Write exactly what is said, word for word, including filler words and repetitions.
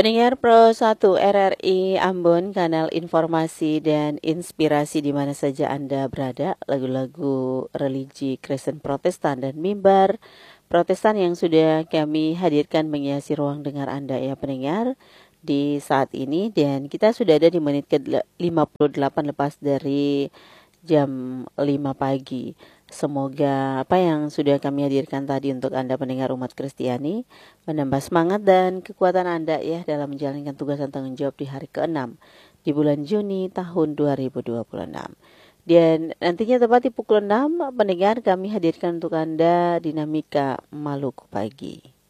Pendengar Pro satu R R I Ambon, kanal informasi dan inspirasi di mana saja Anda berada, lagu-lagu religi Kristen Protestan dan mimbar Protestan yang sudah kami hadirkan menghiasi ruang dengar Anda ya pendengar di saat ini, dan kita sudah ada di menit ke lima puluh delapan lepas dari jam lima pagi. Semoga apa yang sudah kami hadirkan tadi untuk Anda pendengar umat Kristiani menambah semangat dan kekuatan Anda ya dalam menjalankan tugas dan tanggung jawab di hari keenam di bulan Juni tahun dua ribu dua puluh enam. Dan nantinya tepat di pukul enam pendengar kami hadirkan untuk Anda dinamika Maluku Pagi.